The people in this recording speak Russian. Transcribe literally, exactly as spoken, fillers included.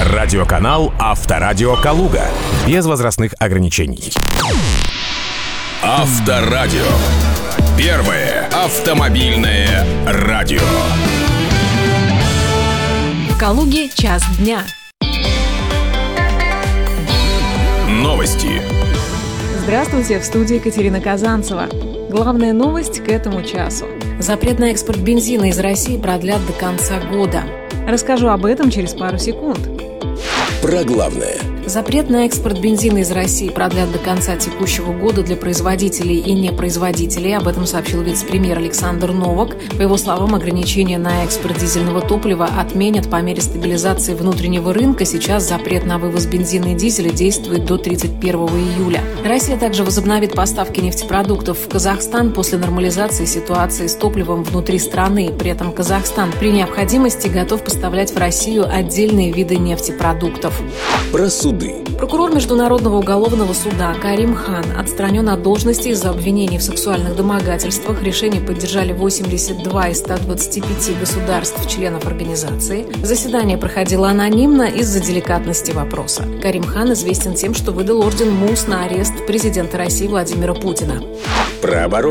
Радиоканал «Авторадио Калуга». Без возрастных ограничений. Авторадио. Первое автомобильное радио. В Калуге час дня. Новости. Здравствуйте, в студии Екатерина Казанцева. Главная новость к этому часу. Запрет на экспорт бензина из России продлят до конца года. Расскажу об этом через пару секунд. Про главное. Запрет на экспорт бензина из России продлят до конца текущего года для производителей и непроизводителей. Об этом сообщил вице-премьер Александр Новак. По его словам, ограничения на экспорт дизельного топлива отменят по мере стабилизации внутреннего рынка. Сейчас запрет на вывоз бензина и дизеля действует до тридцать первого июля. Россия также возобновит поставки нефтепродуктов в Казахстан после нормализации ситуации с топливом внутри страны. При этом Казахстан при необходимости готов поставлять в Россию отдельные виды нефтепродуктов. Про суды. Прокурор Международного уголовного суда Карим Хан отстранен от должности из-за обвинений в сексуальных домогательствах. Решение поддержали восемьдесят два из ста двадцати пяти государств-членов организации. Заседание проходило анонимно из-за деликатности вопроса. Карим Хан известен тем, что выдал орден МУС на арест президента России Владимира Путина. Про оборот.